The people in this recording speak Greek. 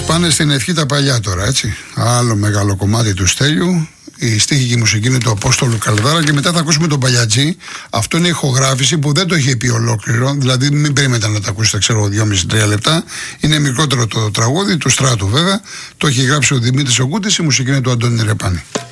Πάνε στην ευχή τα παλιά τώρα, έτσι. Άλλο μεγάλο κομμάτι του Στέλιου. Η στίχη και η μουσική είναι του Απόστολου Καλδάρα. Και μετά θα ακούσουμε τον Παλιατζή. Αυτό είναι ηχογράφηση που δεν το έχει πει ολόκληρο. Δηλαδή, μην περιμένετε να το ακούσετε, ξέρω, 2,5-3 λεπτά. Είναι μικρότερο το τραγούδι, του Στράτου βέβαια. Το έχει γράψει ο Δημήτρης Ογκούτης. Η μουσική είναι του Αντώνη Ρεπάνη.